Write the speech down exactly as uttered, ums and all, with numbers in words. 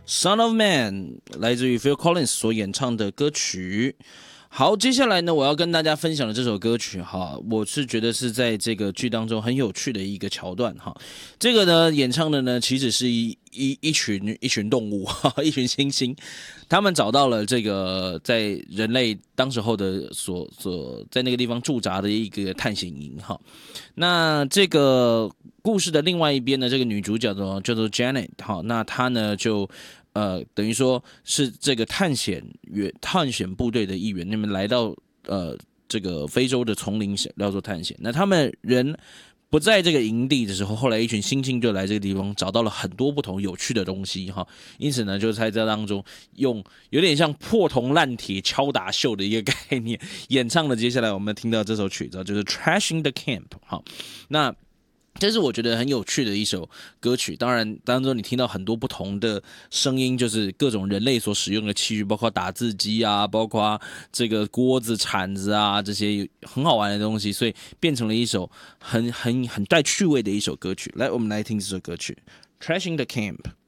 Son of Man 来自于 Phil Collins 所演唱的歌曲。好，接下来呢，我要跟大家分享的这首歌曲哈，我是觉得是在这个剧当中很有趣的一个桥段哈。这个呢，演唱的呢，其实是一一一群一群动物哈，一群猩猩，他们找到了这个在人类当时候的所所在那个地方驻扎的一个探险营哈。那这个故事的另外一边呢，这个女主角呢叫做 Janet 哈，那她呢就。呃，等于说是这个探险员、探险部队的一员，那么来到呃这个非洲的丛林要做探险。那他们人不在这个营地的时候，后来一群猩猩就来这个地方，找到了很多不同有趣的东西哈。因此呢，就在这当中用有点像破铜烂铁敲打秀的一个概念演唱了。接下来我们听到这首曲子就是 Trashing the Camp 哈。那这是我觉得很有趣的一首歌曲，当然当中你听到很多不同的声音，就是各种人类所使用的器具，包括打字机啊，包括这个锅子、铲子啊，这些很好玩的东西，所以变成了一首很很很带趣味的一首歌曲。来，我们来听这首歌曲《Trashing the Camp》。